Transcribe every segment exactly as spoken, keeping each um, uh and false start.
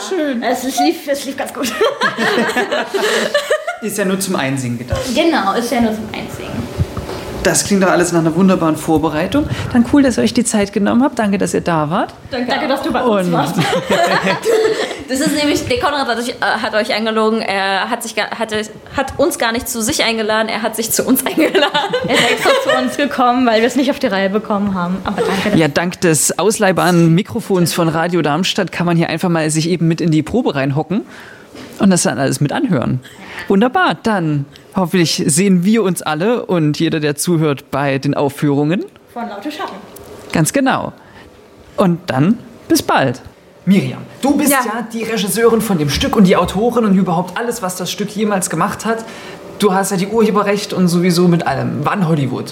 schön. Es, es, lief, es lief ganz gut. Ist ja nur zum Einsingen gedacht. Genau, ist ja nur zum Einsingen. Das klingt doch alles nach einer wunderbaren Vorbereitung. Dann cool, dass ihr euch die Zeit genommen habt. Danke, dass ihr da wart. Danke, Danke dass du bei uns Und warst. Das ist nämlich, der Konrad hat euch, äh, hat euch eingelogen, er hat, sich, gar- hat, hat uns gar nicht zu sich eingeladen, er hat sich zu uns eingeladen. Er ist extra zu uns gekommen, weil wir es nicht auf die Reihe bekommen haben. Aber danke. ja, dank des ausleihbaren Mikrofons von Radio Darmstadt kann man hier einfach mal sich eben mit in die Probe reinhocken und das dann alles mit anhören. Wunderbar, dann hoffentlich sehen wir uns alle und jeder, der zuhört, bei den Aufführungen. Von Laute Schatten. Ganz genau. Und dann bis bald. Miriam, du bist ja. ja die Regisseurin von dem Stück und die Autorin und überhaupt alles, was das Stück jemals gemacht hat. Du hast ja die Urheberrecht und sowieso mit allem. Wann Hollywood?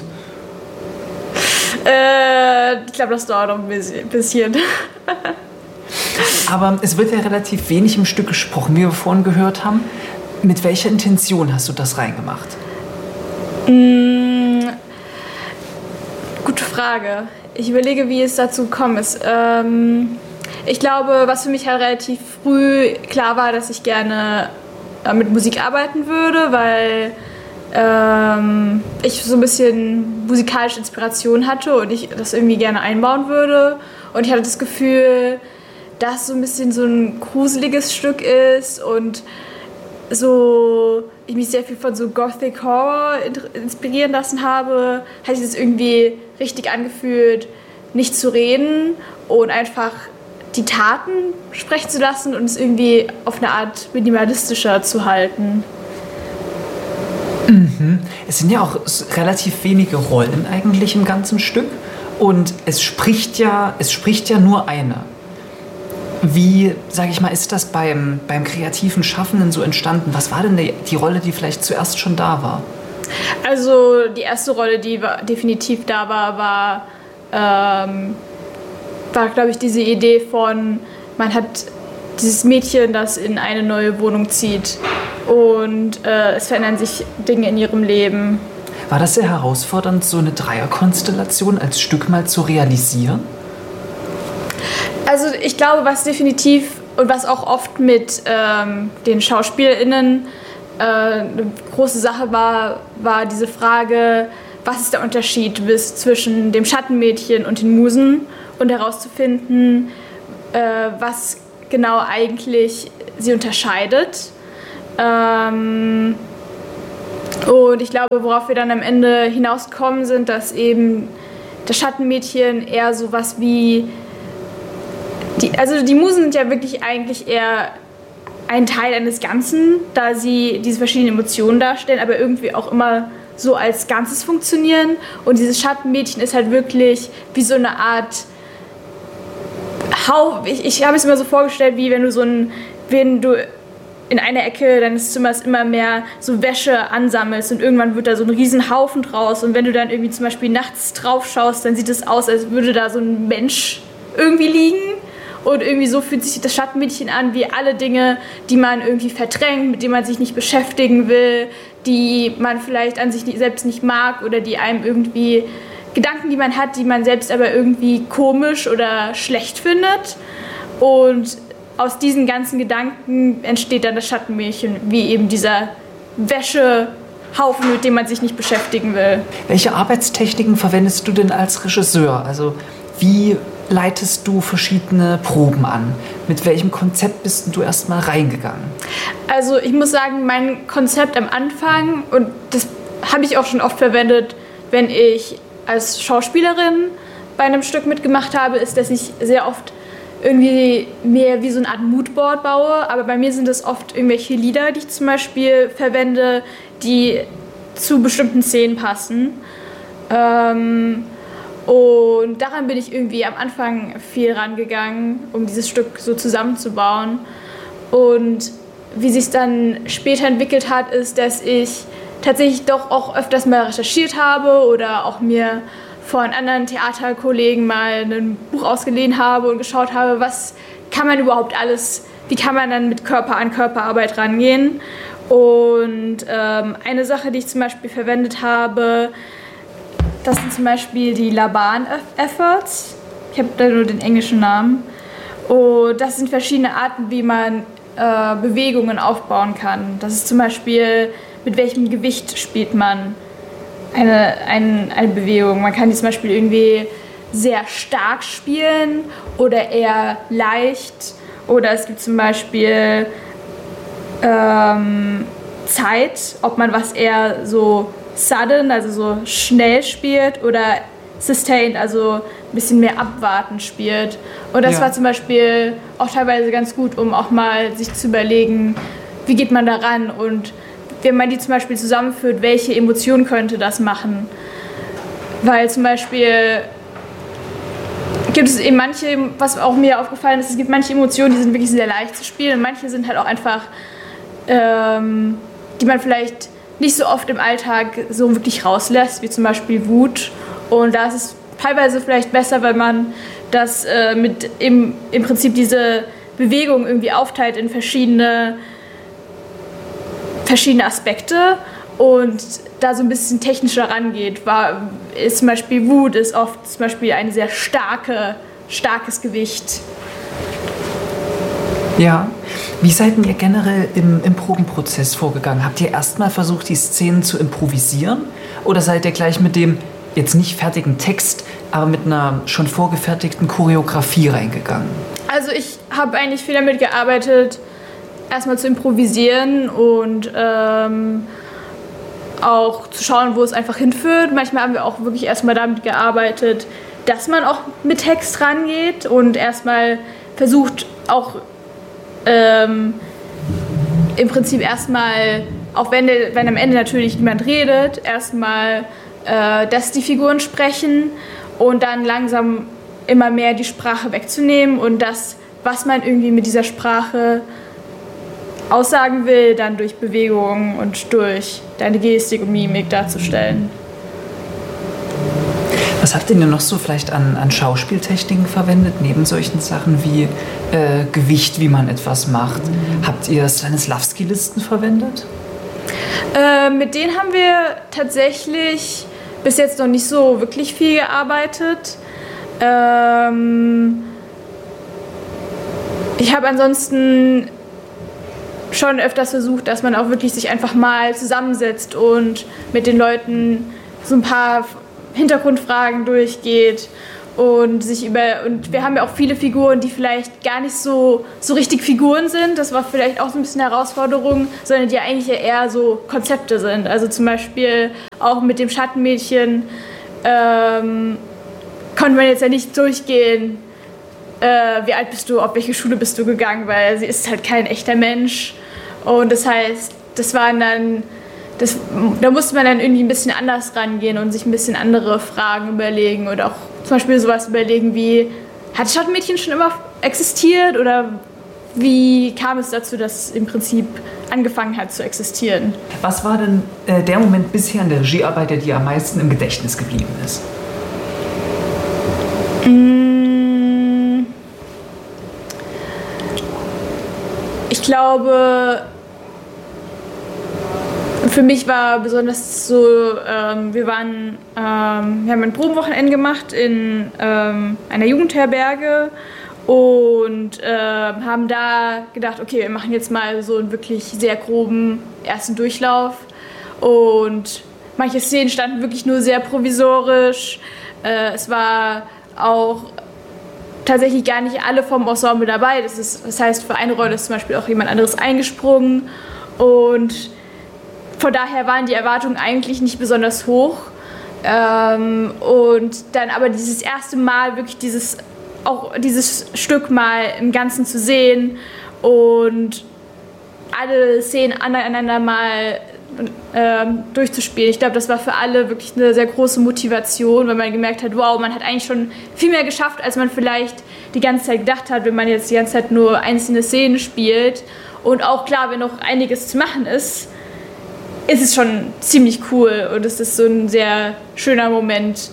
Äh, ich glaube, das dauert noch ein bisschen. Aber es wird ja relativ wenig im Stück gesprochen, wie wir vorhin gehört haben. Mit welcher Intention hast du das reingemacht? Mm, gute Frage. Ich überlege, wie es dazu gekommen ist. Ähm, ich glaube, was für mich halt relativ früh klar war, dass ich gerne äh, mit Musik arbeiten würde, weil ähm, ich so ein bisschen musikalische Inspiration hatte und ich das irgendwie gerne einbauen würde. Und ich hatte das Gefühl, dass es so ein bisschen so ein gruseliges Stück ist und so ich mich sehr viel von so Gothic Horror inspirieren lassen habe, hat sich das irgendwie richtig angefühlt, nicht zu reden und einfach die Taten sprechen zu lassen und es irgendwie auf eine Art minimalistischer zu halten. Mhm. Es sind ja auch relativ wenige Rollen eigentlich im ganzen Stück und es spricht ja, es spricht ja nur eine. Wie, sage ich mal, ist das beim, beim kreativen Schaffenden so entstanden? Was war denn die, die Rolle, die vielleicht zuerst schon da war? Also die erste Rolle, die war, definitiv da war, war, ähm, war glaube ich, diese Idee von, man hat dieses Mädchen, das in eine neue Wohnung zieht und äh, es verändern sich Dinge in ihrem Leben. War das sehr herausfordernd, so eine Dreierkonstellation als Stück mal zu realisieren? Also ich glaube, was definitiv und was auch oft mit ähm, den SchauspielerInnen äh, eine große Sache war, war diese Frage, was ist der Unterschied zwischen dem Schattenmädchen und den Musen und herauszufinden, äh, was genau eigentlich sie unterscheidet. Ähm, und ich glaube, worauf wir dann am Ende hinausgekommen sind, dass eben das Schattenmädchen eher sowas wie Die, also die Musen sind ja wirklich eigentlich eher ein Teil eines Ganzen, da sie diese verschiedenen Emotionen darstellen, aber irgendwie auch immer so als Ganzes funktionieren. Und dieses Schattenmädchen ist halt wirklich wie so eine Art Hauch. Ich, ich habe es mir so vorgestellt, wie wenn du so ein, wenn du in einer Ecke deines Zimmers immer mehr so Wäsche ansammelst und irgendwann wird da so ein riesen Haufen draus. Und wenn du dann irgendwie zum Beispiel nachts drauf schaust, dann sieht es aus, als würde da so ein Mensch irgendwie liegen. Und irgendwie so fühlt sich das Schattenmädchen an, wie alle Dinge, die man irgendwie verdrängt, mit denen man sich nicht beschäftigen will, die man vielleicht an sich nicht, selbst nicht mag oder die einem irgendwie Gedanken, die man hat, die man selbst aber irgendwie komisch oder schlecht findet. Und aus diesen ganzen Gedanken entsteht dann das Schattenmädchen, wie eben dieser Wäschehaufen, mit dem man sich nicht beschäftigen will. Welche Arbeitstechniken verwendest du denn als Regisseur? Also wie leitest du verschiedene Proben an? Mit welchem Konzept bist du erstmal reingegangen? Also ich muss sagen, mein Konzept am Anfang, und das habe ich auch schon oft verwendet, wenn ich als Schauspielerin bei einem Stück mitgemacht habe, ist, dass ich sehr oft irgendwie mehr wie so eine Art Moodboard baue. Aber bei mir sind es oft irgendwelche Lieder, die ich zum Beispiel verwende, die zu bestimmten Szenen passen. Ähm, Und daran bin ich irgendwie am Anfang viel rangegangen, um dieses Stück so zusammenzubauen. Und wie sich es dann später entwickelt hat, ist, dass ich tatsächlich doch auch öfters mal recherchiert habe oder auch mir von anderen Theaterkollegen mal ein Buch ausgeliehen habe und geschaut habe, was kann man überhaupt alles, wie kann man dann mit Körper-an-Körper-Arbeit rangehen. Und ähm, eine Sache, die ich zum Beispiel verwendet habe, das sind zum Beispiel die Laban Efforts. Ich habe da nur den englischen Namen. Und das sind verschiedene Arten, wie man äh, Bewegungen aufbauen kann. Das ist zum Beispiel, mit welchem Gewicht spielt man eine, ein, eine Bewegung. Man kann die zum Beispiel irgendwie sehr stark spielen oder eher leicht. Oder es gibt zum Beispiel ähm, Zeit, ob man was eher so sudden, also so schnell spielt oder sustained, also ein bisschen mehr abwarten spielt. Und das Ja. war zum Beispiel auch teilweise ganz gut, um auch mal sich zu überlegen, wie geht man daran und wenn man die zum Beispiel zusammenführt, welche Emotion könnte das machen. Weil zum Beispiel gibt es eben manche, was auch mir aufgefallen ist, es gibt manche Emotionen, die sind wirklich sehr leicht zu spielen und manche sind halt auch einfach, ähm, die man vielleicht nicht so oft im Alltag so wirklich rauslässt, wie zum Beispiel Wut. Und da ist es teilweise vielleicht besser, wenn man das äh, mit im, im Prinzip diese Bewegung irgendwie aufteilt in verschiedene, verschiedene Aspekte und da so ein bisschen technischer rangeht. War, ist zum Beispiel Wut ist oft zum Beispiel ein sehr starke, starkes Gewicht. Ja. Wie seid denn ihr generell im, im Probenprozess vorgegangen? Habt ihr erstmal versucht, die Szenen zu improvisieren? Oder seid ihr gleich mit dem jetzt nicht fertigen Text, aber mit einer schon vorgefertigten Choreografie reingegangen? Also ich habe eigentlich viel damit gearbeitet, erstmal zu improvisieren und ähm, auch zu schauen, wo es einfach hinführt. Manchmal haben wir auch wirklich erstmal damit gearbeitet, dass man auch mit Text rangeht und erstmal versucht, auch ähm, im Prinzip erstmal, auch wenn, wenn am Ende natürlich niemand redet, erstmal, äh, dass die Figuren sprechen und dann langsam immer mehr die Sprache wegzunehmen und das, was man irgendwie mit dieser Sprache aussagen will, dann durch Bewegungen und durch deine Gestik und Mimik darzustellen. Was habt ihr denn noch so vielleicht an, an Schauspieltechniken verwendet, neben solchen Sachen wie äh, Gewicht, wie man etwas macht? Habt ihr Stanislavski-Listen verwendet? Äh, mit denen haben wir tatsächlich bis jetzt noch nicht so wirklich viel gearbeitet. Ähm, ich habe ansonsten schon öfters versucht, dass man auch wirklich sich einfach mal zusammensetzt und mit den Leuten so ein paar Hintergrundfragen durchgeht und sich über und wir haben ja auch viele Figuren, die vielleicht gar nicht so, so richtig Figuren sind, das war vielleicht auch so ein bisschen eine Herausforderung, sondern die eigentlich eher so Konzepte sind. Also zum Beispiel auch mit dem Schattenmädchen ähm, konnte man jetzt ja nicht durchgehen, äh, wie alt bist du, auf welche Schule bist du gegangen, weil sie ist halt kein echter Mensch und das heißt, das waren dann Das, da musste man dann irgendwie ein bisschen anders rangehen und sich ein bisschen andere Fragen überlegen oder auch zum Beispiel sowas überlegen wie, hat Schattenmädchen schon immer existiert oder wie kam es dazu, dass es im Prinzip angefangen hat zu existieren? Was war denn äh, der Moment bisher in der Regiearbeit, der dir am meisten im Gedächtnis geblieben ist? Ich glaube, für mich war besonders so, ähm, wir waren, ähm, wir haben ein Probenwochenende gemacht in ähm, einer Jugendherberge und äh, haben da gedacht, okay, wir machen jetzt mal so einen wirklich sehr groben ersten Durchlauf und manche Szenen standen wirklich nur sehr provisorisch. Äh, es war auch tatsächlich gar nicht alle vom Ensemble dabei. Das, ist, das heißt, für eine Rolle ist zum Beispiel auch jemand anderes eingesprungen und von daher waren die Erwartungen eigentlich nicht besonders hoch. Ähm, und dann aber dieses erste Mal wirklich dieses, auch dieses Stück mal im Ganzen zu sehen und alle Szenen aneinander mal ähm, durchzuspielen. Ich glaube, das war für alle wirklich eine sehr große Motivation, weil man gemerkt hat, wow, man hat eigentlich schon viel mehr geschafft, als man vielleicht die ganze Zeit gedacht hat, wenn man jetzt die ganze Zeit nur einzelne Szenen spielt. Und auch klar, wenn noch einiges zu machen ist, ist es schon ziemlich cool und es ist so ein sehr schöner Moment,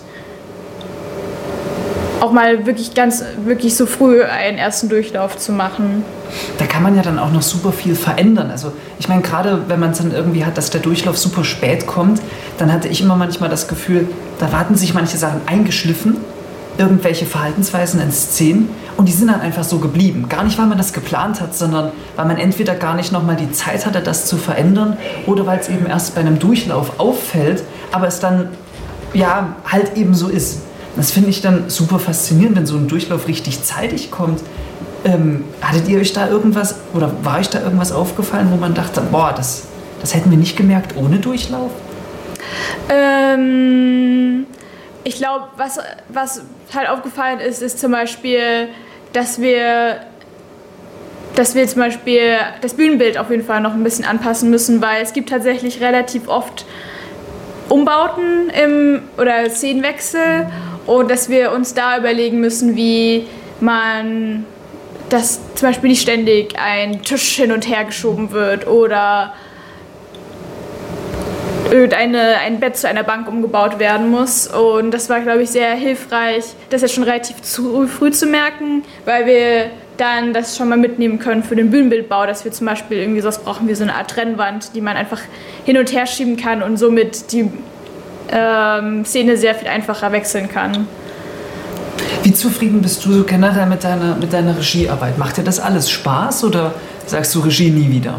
auch mal wirklich ganz, wirklich so früh einen ersten Durchlauf zu machen. Da kann man ja dann auch noch super viel verändern. Also ich meine, gerade wenn man es dann irgendwie hat, dass der Durchlauf super spät kommt, dann hatte ich immer manchmal das Gefühl, da warten sich manche Sachen eingeschliffen, irgendwelche Verhaltensweisen in Szenen Und die sind dann einfach so geblieben. Gar nicht, weil man das geplant hat, sondern weil man entweder gar nicht nochmal die Zeit hatte, das zu verändern, oder weil es eben erst bei einem Durchlauf auffällt, aber es dann ja halt eben so ist. Das finde ich dann super faszinierend, wenn so ein Durchlauf richtig zeitig kommt. Ähm, hattet ihr euch da irgendwas, oder war euch da irgendwas aufgefallen, wo man dachte, boah, das, das hätten wir nicht gemerkt ohne Durchlauf? Ähm, ich glaube, was, was halt aufgefallen ist, ist zum Beispiel, dass wir, dass wir zum Beispiel das Bühnenbild auf jeden Fall noch ein bisschen anpassen müssen, weil es gibt tatsächlich relativ oft Umbauten im, oder Szenenwechsel und dass wir uns da überlegen müssen, wie man, dass zum Beispiel nicht ständig ein Tisch hin und her geschoben wird oder irgendeine, ein Bett zu einer Bank umgebaut werden muss. Und das war, glaube ich, sehr hilfreich, das jetzt schon relativ zu, früh zu merken, weil wir dann das schon mal mitnehmen können für den Bühnenbildbau, dass wir zum Beispiel irgendwie sowas brauchen wie so eine Art Trennwand, die man einfach hin und her schieben kann und somit die ähm, Szene sehr viel einfacher wechseln kann. Wie zufrieden bist du so generell mit deiner, mit deiner Regiearbeit? Macht dir das alles Spaß oder sagst du Regie nie wieder?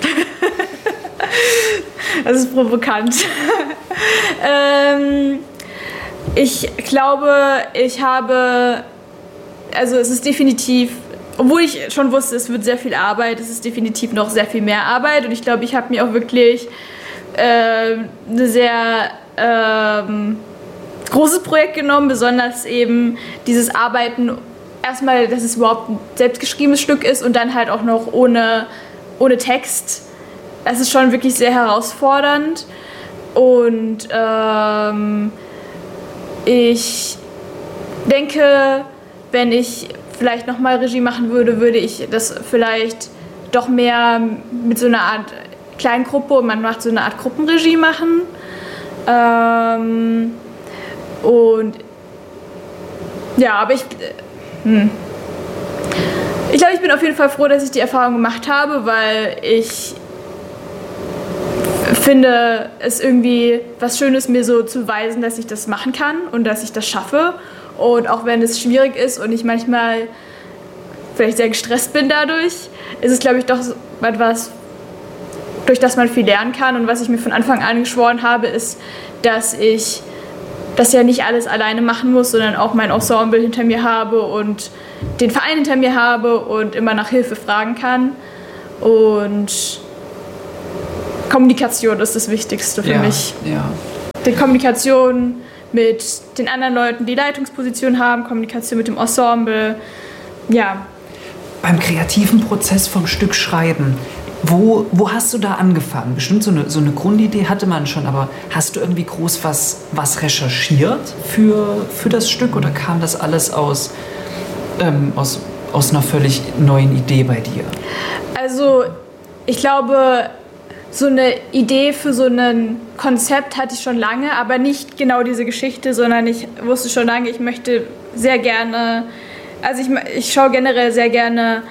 Das ist provokant. ähm, ich glaube, ich habe, also es ist definitiv, obwohl ich schon wusste, es wird sehr viel Arbeit, es ist definitiv noch sehr viel mehr Arbeit und ich glaube, ich habe mir auch wirklich äh, eine sehr ähm, großes Projekt genommen, besonders eben dieses Arbeiten, erstmal, dass es überhaupt ein selbstgeschriebenes Stück ist und dann halt auch noch ohne, ohne Text. Das ist schon wirklich sehr herausfordernd und ähm, ich denke, wenn ich vielleicht nochmal Regie machen würde, würde ich das vielleicht doch mehr mit so einer Art Kleingruppe, man macht so eine Art Gruppenregie machen. Ähm, und ja, aber ich, hm. ich glaube, ich bin auf jeden Fall froh, dass ich die Erfahrung gemacht habe, weil ich finde es irgendwie was Schönes, mir so zu beweisen, dass ich das machen kann und dass ich das schaffe. Und auch wenn es schwierig ist und ich manchmal vielleicht sehr gestresst bin dadurch, ist es, glaube ich, doch etwas, durch das man viel lernen kann. Und was ich mir von Anfang an geschworen habe, ist, dass ich das ja nicht alles alleine machen muss, sondern auch mein Ensemble hinter mir habe und den Verein hinter mir habe und immer nach Hilfe fragen kann. Und Kommunikation ist das Wichtigste für ja, mich. Ja. Die Kommunikation mit den anderen Leuten, die Leitungsposition haben, Kommunikation mit dem Ensemble, ja. Beim kreativen Prozess vom Stück schreiben, wo, wo hast du da angefangen? Bestimmt so eine, so eine Grundidee hatte man schon, aber hast du irgendwie groß was, was recherchiert für, für das Stück oder kam das alles aus, ähm, aus, aus einer völlig neuen Idee bei dir? Also ich glaube, so eine Idee für so ein Konzept hatte ich schon lange, aber nicht genau diese Geschichte, sondern ich wusste schon lange, ich möchte sehr gerne, also ich, ich schaue generell sehr gerne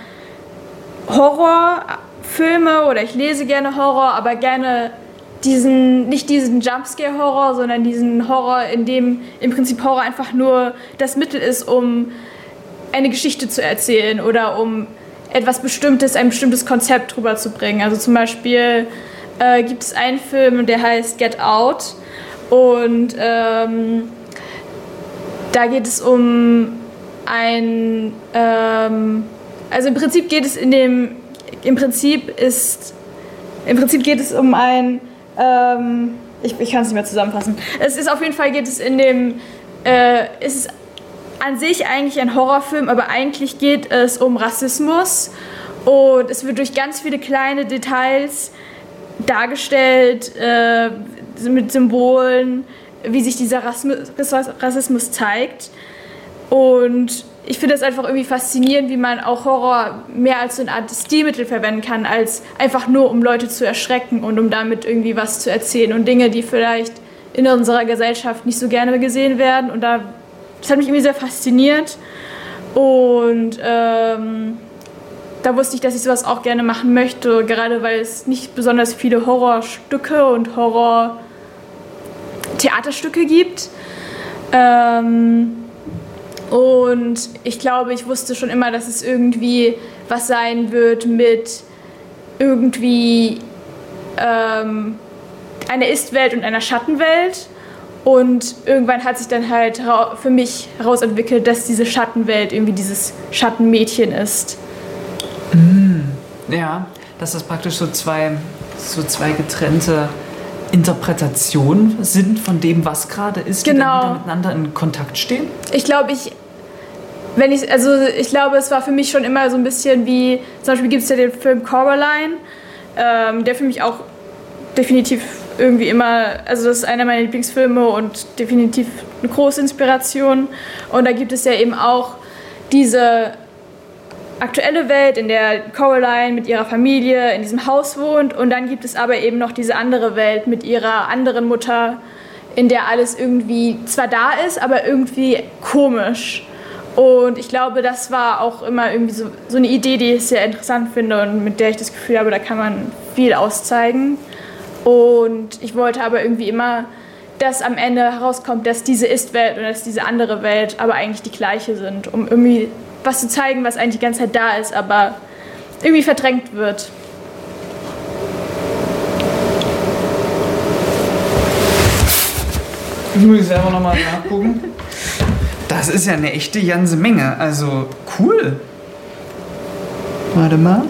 Horrorfilme oder ich lese gerne Horror, aber gerne diesen, nicht diesen Jumpscare-Horror, sondern diesen Horror, in dem im Prinzip Horror einfach nur das Mittel ist, um eine Geschichte zu erzählen oder um etwas Bestimmtes, ein bestimmtes Konzept rüberzubringen. Also zum Beispiel äh, gibt es einen Film, der heißt Get Out und ähm, da geht es um ein, ähm, also im Prinzip geht es in dem, im Prinzip ist, im Prinzip geht es um ein, ähm, ich, ich kann es nicht mehr zusammenfassen. Es ist auf jeden Fall geht es in dem, äh, es ist an sich eigentlich ein Horrorfilm, aber eigentlich geht es um Rassismus und es wird durch ganz viele kleine Details dargestellt, äh, mit Symbolen, wie sich dieser Rassismus zeigt. Und ich finde es einfach irgendwie faszinierend, wie man auch Horror mehr als so eine Art Stilmittel verwenden kann, als einfach nur, um Leute zu erschrecken und um damit irgendwie was zu erzählen und Dinge, die vielleicht in unserer Gesellschaft nicht so gerne gesehen werden. Und da Das hat mich irgendwie sehr fasziniert und ähm, da wusste ich, dass ich sowas auch gerne machen möchte, gerade weil es nicht besonders viele Horrorstücke und Horrortheaterstücke gibt. Ähm, Und ich glaube, ich wusste schon immer, dass es irgendwie was sein wird mit irgendwie ähm, einer Ist-Welt und einer Schattenwelt. Und irgendwann hat sich dann halt für mich herausentwickelt, dass diese Schattenwelt irgendwie dieses Schattenmädchen ist. Mm, ja, dass das praktisch so zwei, so zwei getrennte Interpretationen sind von dem, was gerade ist, die genau. dann wieder miteinander in Kontakt stehen? Ich glaube, ich, wenn ich, also ich glaube, es war für mich schon immer so ein bisschen wie, zum Beispiel gibt es ja den Film Coraline, ähm, der für mich auch definitiv irgendwie immer, also das ist einer meiner Lieblingsfilme und definitiv eine große Inspiration. Und da gibt es ja eben auch diese aktuelle Welt, in der Coraline mit ihrer Familie in diesem Haus wohnt. Und dann gibt es aber eben noch diese andere Welt mit ihrer anderen Mutter, in der alles irgendwie zwar da ist, aber irgendwie komisch. Und ich glaube, das war auch immer irgendwie so, so eine Idee, die ich sehr interessant finde und mit der ich das Gefühl habe, da kann man viel auszeigen. Und ich wollte aber irgendwie immer, dass am Ende herauskommt, dass diese Ist-Welt und dass diese andere Welt aber eigentlich die gleiche sind, um irgendwie was zu zeigen, was eigentlich die ganze Zeit da ist, aber irgendwie verdrängt wird. Ich muss selber nochmal nachgucken. Das ist ja eine echte ganze Menge, also cool. Warte mal.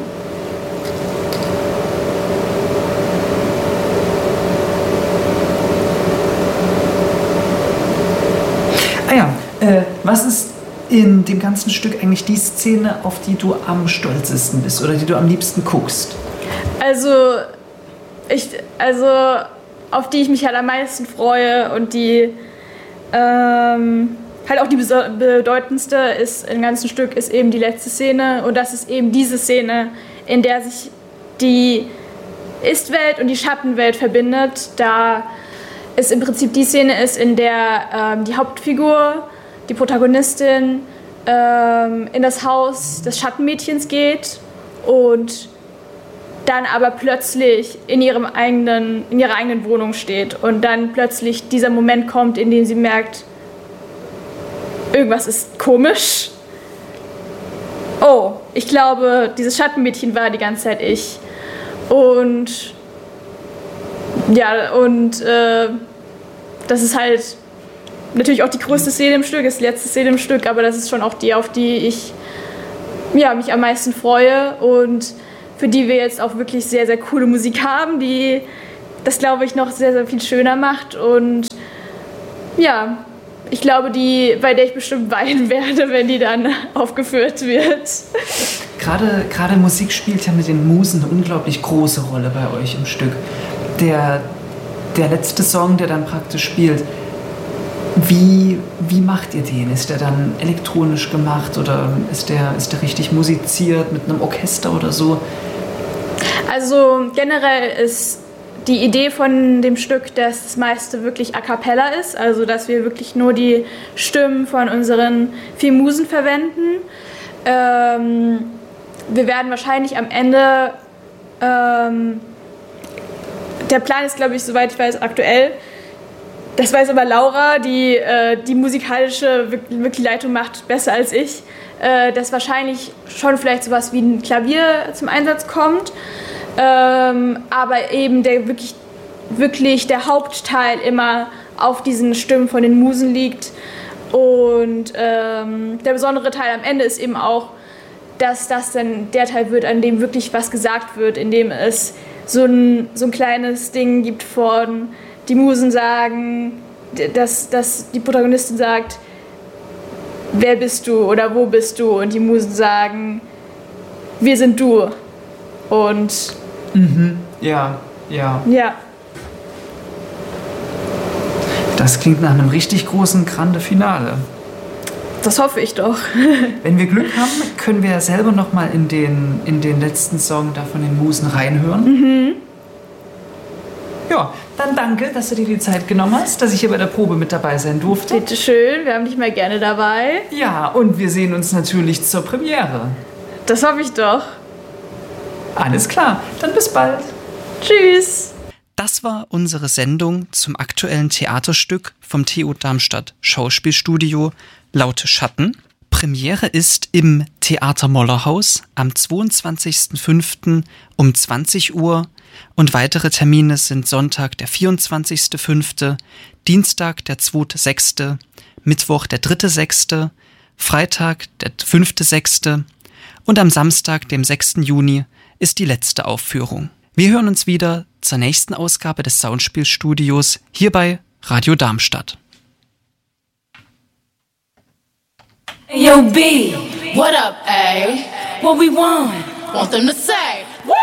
Ah ja, äh, was ist in dem ganzen Stück eigentlich die Szene, auf die du am stolzesten bist oder die du am liebsten guckst? Also, ich, also auf die ich mich halt am meisten freue und die ähm, halt auch die bedeutendste ist im ganzen Stück, ist eben die letzte Szene. Und das ist eben diese Szene, in der sich die Ist-Welt und die Schattenwelt verbindet, da es im Prinzip die Szene ist, in der ähm, die Hauptfigur, die Protagonistin, ähm, in das Haus des Schattenmädchens geht und dann aber plötzlich in, ihrem eigenen, in ihrer eigenen Wohnung steht und dann plötzlich dieser Moment kommt, in dem sie merkt, irgendwas ist komisch. Oh, ich glaube, dieses Schattenmädchen war die ganze Zeit ich. Und ja, und äh, das ist halt natürlich auch die größte Szene im Stück, ist die letzte Szene im Stück, aber das ist schon auch die, auf die ich ja, mich am meisten freue und für die wir jetzt auch wirklich sehr, sehr coole Musik haben, die das, glaube ich, noch sehr, sehr viel schöner macht. Und ja, ich glaube, die, bei der ich bestimmt weinen werde, wenn die dann aufgeführt wird. Gerade, gerade Musik spielt ja mit den Musen eine unglaublich große Rolle bei euch im Stück. Der, der letzte Song, der dann praktisch spielt, wie, wie macht ihr den? Ist der dann elektronisch gemacht oder ist der, ist der richtig musiziert mit einem Orchester oder so? Also generell ist die Idee von dem Stück, dass das meiste wirklich a cappella ist, also dass wir wirklich nur die Stimmen von unseren vier Musen verwenden. Ähm, wir werden wahrscheinlich am Ende, ähm, der Plan ist, glaube ich, soweit ich weiß, aktuell, das weiß aber Laura, die äh, die musikalische wirklich Leitung macht, besser als ich, äh, dass wahrscheinlich schon vielleicht sowas wie ein Klavier zum Einsatz kommt. Ähm, aber eben der wirklich, wirklich der Hauptteil immer auf diesen Stimmen von den Musen liegt. Und ähm, der besondere Teil am Ende ist eben auch, dass das dann der Teil wird, an dem wirklich was gesagt wird, in dem es so ein, so ein kleines Ding gibt von, die Musen sagen, dass, dass die Protagonistin sagt, wer bist du oder wo bist du? Und die Musen sagen, wir sind du. Und mhm. Ja, ja. Ja. Das klingt nach einem richtig großen Grande Finale. Das hoffe ich doch. Wenn wir Glück haben, können wir selber noch mal in den, in den letzten Song da von den Musen reinhören. Mhm. Ja, dann danke, dass du dir die Zeit genommen hast, dass ich hier bei der Probe mit dabei sein durfte. Bitte schön, wir haben dich mal gerne dabei. Ja, und wir sehen uns natürlich zur Premiere. Das hoffe ich doch. Alles klar, dann bis bald. Tschüss. Das war unsere Sendung zum aktuellen Theaterstück vom T U Darmstadt Schauspielstudio Laute Schatten. Premiere ist im Theater Mollerhaus am zweiundzwanzigsten fünften um zwanzig Uhr und weitere Termine sind Sonntag, der vierundzwanzigsten fünften, Dienstag, der zweiten sechsten, Mittwoch, der dritten sechsten, Freitag, der fünften sechsten und am Samstag, dem sechsten Juni, ist die letzte Aufführung. Wir hören uns wieder zur nächsten Ausgabe des Soundspielstudios hier bei Radio Darmstadt. Yo, B, what up, A? What we want? Want them to say.